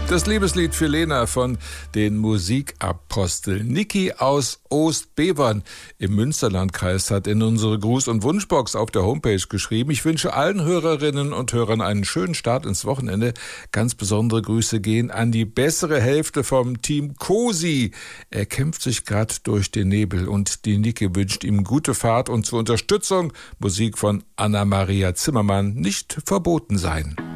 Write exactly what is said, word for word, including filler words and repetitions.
Das Liebeslied für Lena von den Musikaposteln. Niki aus Ostbevern im Münsterlandkreis hat in unsere Gruß- und Wunschbox auf der Homepage geschrieben: Ich wünsche allen Hörerinnen und Hörern einen schönen Start ins Wochenende. Ganz besondere Grüße gehen an die bessere Hälfte vom Team Cosi. Er kämpft sich gerade durch den Nebel und die Niki wünscht ihm gute Fahrt und zur Unterstützung Musik von Anna-Maria Zimmermann, Nicht verboten sein.